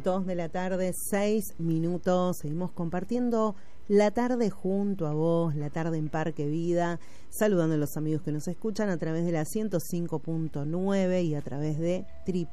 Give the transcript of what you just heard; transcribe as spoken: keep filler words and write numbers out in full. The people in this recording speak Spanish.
dos de la tarde, seis minutos. Seguimos compartiendo la tarde junto a vos, la tarde en Parque Vida, saludando a los amigos que nos escuchan a través de la ciento cinco punto nueve y a través de